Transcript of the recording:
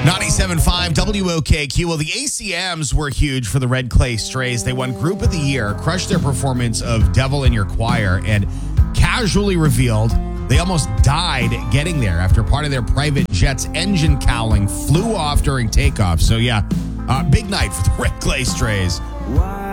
97.5 WOKQ. Well, the ACMs were huge for the Red Clay Strays. They won Group of the Year, crushed their performance of Devil in Your Choir, and casually revealed they almost died getting there after part of their private jet's engine cowling flew off during takeoff. So, yeah, big night for the Red Clay Strays.